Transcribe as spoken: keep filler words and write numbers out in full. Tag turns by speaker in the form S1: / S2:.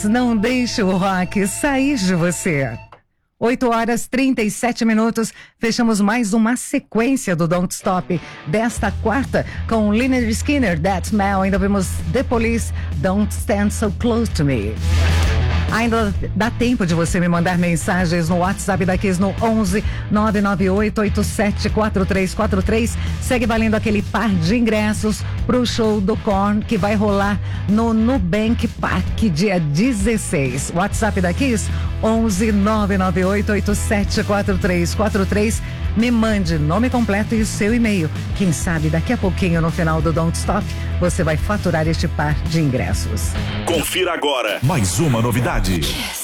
S1: Não deixe o rock sair de você. oito horas e trinta e sete minutos, fechamos mais uma sequência do Don't Stop desta quarta com Lynyrd Skynyrd, That's Mel. Ainda vimos The Police, Don't Stand So Close To Me. Ainda dá tempo de você me mandar mensagens no WhatsApp da Kiss no onze nove nove oito oito sete quatro três quatro três. Segue valendo aquele par de ingressos pro show do Korn que vai rolar no Nubank Park dia dezesseis. WhatsApp da Kiss onze nove nove oito oito sete quatro três quatro três. Me mande nome completo e o seu e-mail. Quem sabe daqui a pouquinho no final do Don't Stop você vai faturar este par de ingressos.
S2: Confira agora mais uma novidade.